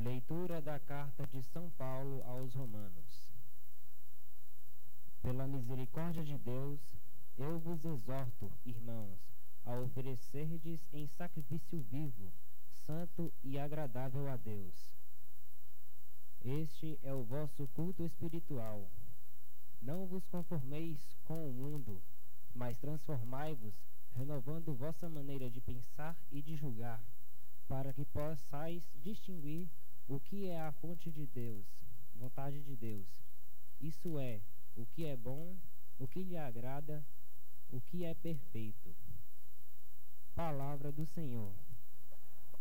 Leitura da Carta de São Paulo aos Romanos. Pela misericórdia de Deus, eu vos exorto, irmãos, a oferecerdes em sacrifício vivo, santo e agradável a Deus. Este é o vosso culto espiritual. Não vos conformeis com o mundo, mas transformai-vos, renovando vossa maneira de pensar e de julgar, para que possais distinguir o que é a fonte de Deus, vontade de Deus. Isso é, o que é bom, o que lhe agrada, o que é perfeito. Palavra do Senhor.